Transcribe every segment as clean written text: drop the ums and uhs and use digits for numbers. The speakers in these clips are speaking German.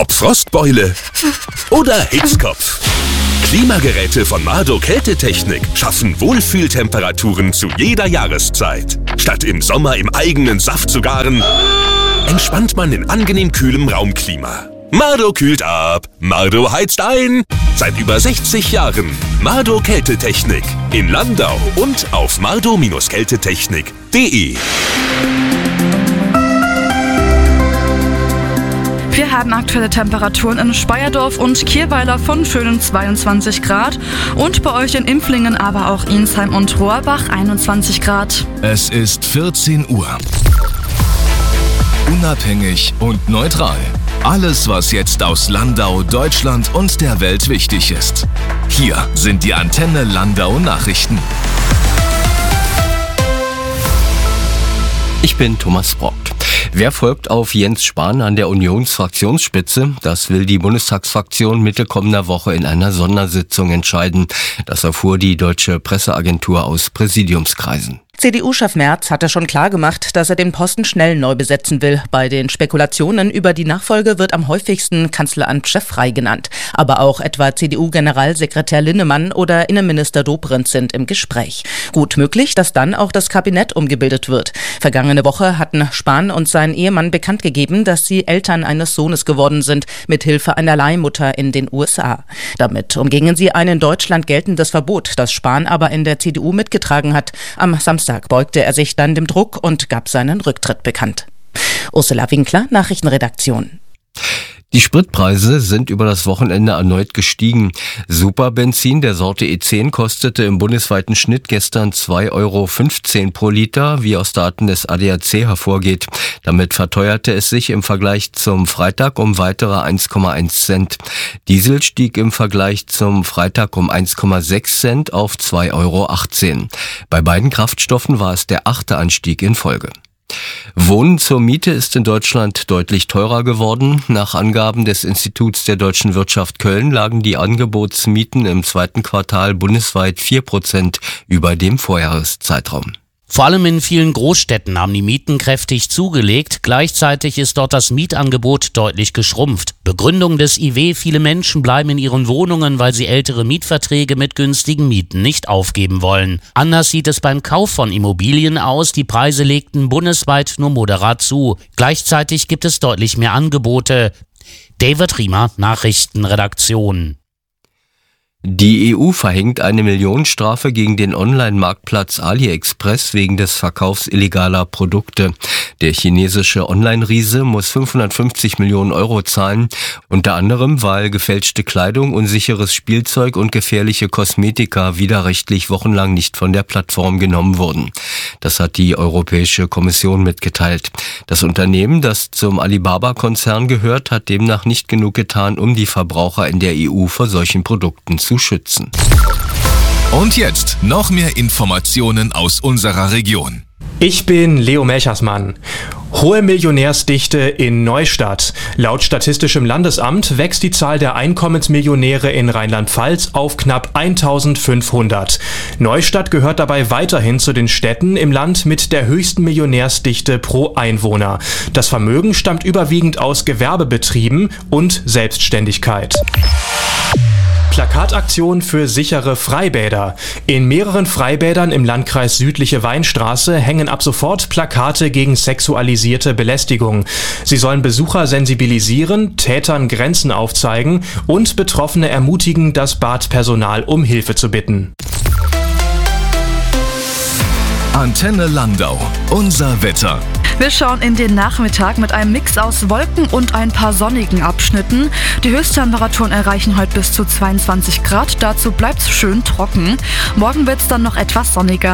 Ob Frostbeule oder Hitzkopf. Klimageräte von Mardo Kältetechnik schaffen Wohlfühltemperaturen zu jeder Jahreszeit. Statt im Sommer im eigenen Saft zu garen, entspannt man in angenehm kühlem Raumklima. Mardo kühlt ab, Mardo heizt ein. Seit über 60 Jahren Mardo Kältetechnik in Landau und auf mardo-kältetechnik.de. Wir haben aktuelle Temperaturen in Speyerdorf und Kirweiler von schönen 22 Grad und bei euch in Impflingen, aber auch Insheim und Rohrbach 21 Grad. Es ist 14 Uhr. Unabhängig und neutral. Alles, was jetzt aus Landau, Deutschland und der Welt wichtig ist. Hier sind die Antenne Landau Nachrichten. Ich bin Thomas Brock. Wer folgt auf Jens Spahn an der Unionsfraktionsspitze? Das will die Bundestagsfraktion Mitte kommender Woche in einer Sondersitzung entscheiden. Das erfuhr die Deutsche Presseagentur aus Präsidiumskreisen. CDU-Chef Merz hatte schon klargemacht, dass er den Posten schnell neu besetzen will. Bei den Spekulationen über die Nachfolge wird am häufigsten Kanzleramtschef Frey genannt. Aber auch etwa CDU-Generalsekretär Linnemann oder Innenminister Dobrindt sind im Gespräch. Gut möglich, dass dann auch das Kabinett umgebildet wird. Vergangene Woche hatten Spahn und sein Ehemann bekannt gegeben, dass sie Eltern eines Sohnes geworden sind, mithilfe einer Leihmutter in den USA. Damit umgingen sie ein in Deutschland geltendes Verbot, das Spahn aber in der CDU mitgetragen hat. Am Samstag beugte er sich dann dem Druck und gab seinen Rücktritt bekannt. Ursula Winkler, Nachrichtenredaktion. Die Spritpreise sind über das Wochenende erneut gestiegen. Superbenzin der Sorte E10 kostete im bundesweiten Schnitt gestern 2,15 Euro pro Liter, wie aus Daten des ADAC hervorgeht. Damit verteuerte es sich im Vergleich zum Freitag um weitere 1,1 Cent. Diesel stieg im Vergleich zum Freitag um 1,6 Cent auf 2,18 Euro. Bei beiden Kraftstoffen war es der 8. Anstieg in Folge. Wohnen zur Miete ist in Deutschland deutlich teurer geworden. Nach Angaben des Instituts der deutschen Wirtschaft Köln lagen die Angebotsmieten im zweiten Quartal bundesweit 4% über dem Vorjahreszeitraum. Vor allem in vielen Großstädten haben die Mieten kräftig zugelegt. Gleichzeitig ist dort das Mietangebot deutlich geschrumpft. Begründung des IW: viele Menschen bleiben in ihren Wohnungen, weil sie ältere Mietverträge mit günstigen Mieten nicht aufgeben wollen. Anders sieht es beim Kauf von Immobilien aus. Die Preise legten bundesweit nur moderat zu. Gleichzeitig gibt es deutlich mehr Angebote. David Riemer, Nachrichtenredaktion. Die EU verhängt eine Millionenstrafe gegen den Online-Marktplatz AliExpress wegen des Verkaufs illegaler Produkte. Der chinesische Online-Riese muss 550 Millionen Euro zahlen, unter anderem, weil gefälschte Kleidung, unsicheres Spielzeug und gefährliche Kosmetika widerrechtlich wochenlang nicht von der Plattform genommen wurden. Das hat die Europäische Kommission mitgeteilt. Das Unternehmen, das zum Alibaba-Konzern gehört, hat demnach nicht genug getan, um die Verbraucher in der EU vor solchen Produkten zu schützen. Und jetzt noch mehr Informationen aus unserer Region. Ich bin Leo Melchersmann. Hohe Millionärsdichte in Neustadt. Laut Statistischem Landesamt wächst die Zahl der Einkommensmillionäre in Rheinland-Pfalz auf knapp 1500. Neustadt gehört dabei weiterhin zu den Städten im Land mit der höchsten Millionärsdichte pro Einwohner. Das Vermögen stammt überwiegend aus Gewerbebetrieben und Selbstständigkeit. Plakataktion für sichere Freibäder. In mehreren Freibädern im Landkreis Südliche Weinstraße hängen ab sofort Plakate gegen sexualisierte Belästigung. Sie sollen Besucher sensibilisieren, Tätern Grenzen aufzeigen und Betroffene ermutigen, das Badpersonal um Hilfe zu bitten. Antenne Landau, unser Wetter. Wir schauen in den Nachmittag mit einem Mix aus Wolken und ein paar sonnigen Abschnitten. Die Höchsttemperaturen erreichen heute bis zu 22 Grad. Dazu bleibt es schön trocken. Morgen wird es dann noch etwas sonniger.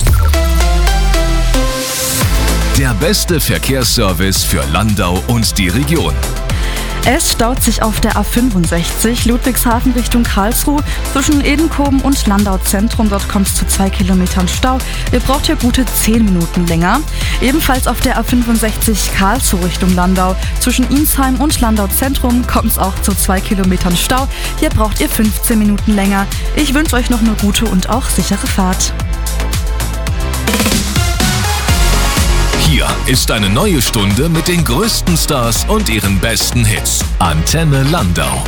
Der beste Verkehrsservice für Landau und die Region. Es staut sich auf der A65 Ludwigshafen Richtung Karlsruhe zwischen Edenkoben und Landau Zentrum. Dort kommt es zu 2 Kilometern Stau. Ihr braucht hier gute 10 Minuten länger. Ebenfalls auf der A65 Karlsruhe Richtung Landau zwischen Insheim und Landau Zentrum kommt es auch zu 2 Kilometern Stau. Hier braucht ihr 15 Minuten länger. Ich wünsche euch noch eine gute und auch sichere Fahrt. Hier ist eine neue Stunde mit den größten Stars und ihren besten Hits. Antenne Landau.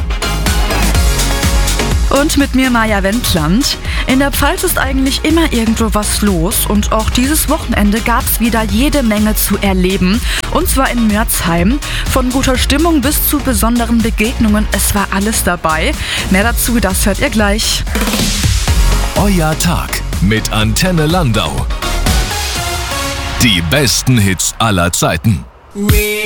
Und mit mir Maja Wendland. In der Pfalz ist eigentlich immer irgendwo was los und auch dieses Wochenende gab es wieder jede Menge zu erleben. Und zwar in Mürzheim. Von guter Stimmung bis zu besonderen Begegnungen, es war alles dabei. Mehr dazu, das hört ihr gleich. Euer Tag mit Antenne Landau. Die besten Hits aller Zeiten.